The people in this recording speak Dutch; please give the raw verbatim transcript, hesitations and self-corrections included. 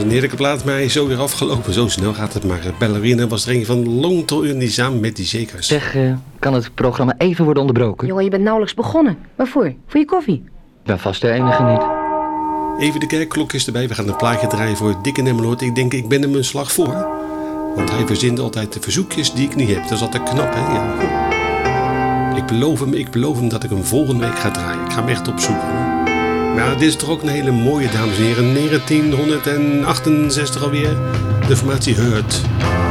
een heerlijke plaat, maar hij is zo weer afgelopen. Zo snel gaat het maar. Ballerina was er een van Long Tour samen met die zekers. Zeg, uh, kan het programma even worden onderbroken? Jongen, je bent nauwelijks begonnen. Waarvoor? Voor je koffie? Ik ben vast de enige niet. Even de kerkklokjes erbij. We gaan een plaatje draaien voor Dikke Nemmeloord. Ik denk, ik ben hem een slag voor. Want hij verzint altijd de verzoekjes die ik niet heb. Dat is altijd knap, hè? Ja. Ik beloof hem, ik beloof hem dat ik hem volgende week ga draaien. Ik ga hem echt opzoeken. Maar dit is toch ook een hele mooie, dames en heren. negentien achtenzestig alweer. De formatie Hurt.